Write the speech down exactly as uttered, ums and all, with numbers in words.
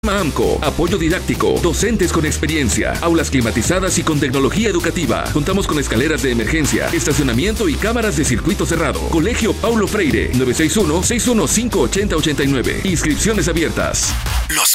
AMCO, apoyo didáctico, docentes con experiencia, aulas climatizadas y con tecnología educativa. Contamos con escaleras de emergencia, estacionamiento y cámaras de circuito cerrado. Colegio Paulo Freire, nueve seis uno, seis uno cinco, ocho cero ocho nueve. Inscripciones abiertas. Los